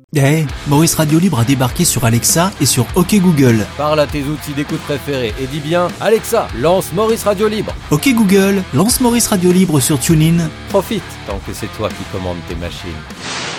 Maurice Radio Libre a débarqué sur Alexa et sur OK Google. Parle à tes outils d'écoute préférés et dis bien « Alexa, lance Maurice Radio Libre ». OK Google, lance Maurice Radio Libre sur TuneIn. Profite tant que c'est toi qui commandes tes machines.